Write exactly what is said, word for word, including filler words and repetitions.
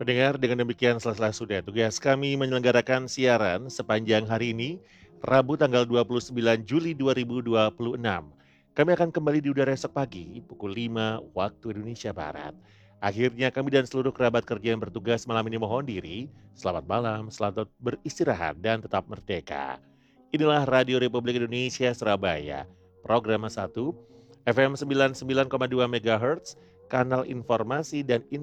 Pendengar, dengan demikian selesai sudah tugas kami menyelenggarakan siaran sepanjang hari ini, Rabu tanggal dua puluh sembilan Juli dua ribu dua puluh enam. Kami akan kembali di udara esok pagi pukul lima waktu Indonesia Barat. Akhirnya kami dan seluruh kerabat kerja yang bertugas malam ini mohon diri. Selamat malam, selamat beristirahat dan tetap merdeka. Inilah Radio Republik Indonesia Surabaya, program satu, F M sembilan puluh sembilan koma dua MHz, kanal informasi dan informasi